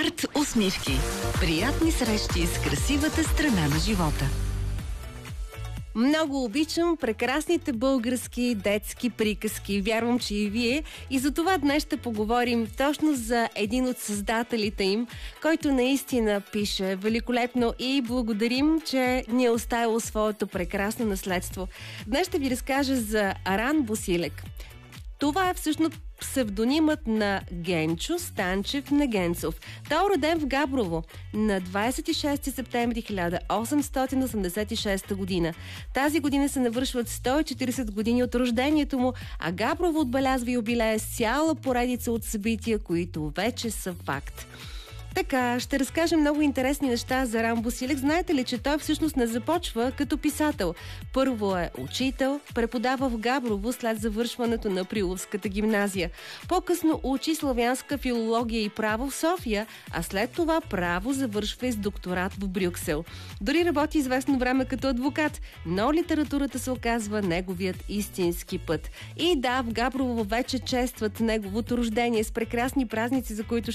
Арт усмивки. Приятни срещи с красивата страна на живота. Много обичам прекрасните български детски приказки. Вярвам, че и вие. И за това днес ще поговорим точно за един от създателите им, който наистина пише великолепно и благодарим, че ни е оставил своето прекрасно наследство. Днес ще ви разкажа за Аран Босилек. Това е всъщност псевдонимът на Генчо Станчев Негенцов. Той е роден в Габрово на 26 септември 1886 година. Тази година се навършват 140 години от рождението му, а Габрово отбелязва юбилея с цяла поредица от събития, които вече са факт. Така, ще разкажем много интересни неща за Аран Босилек. Знаете ли, че той всъщност не започва като писател? Първо е учител, преподава в Габрово след завършването на Приловската гимназия. По-късно учи славянска филология и право в София, а след това право завършва и с докторат в Брюксел. Дори работи известно време като адвокат, но литературата се оказва неговият истински път. И да, в Габрово вече честват неговото рождение с прекрасни празници, за които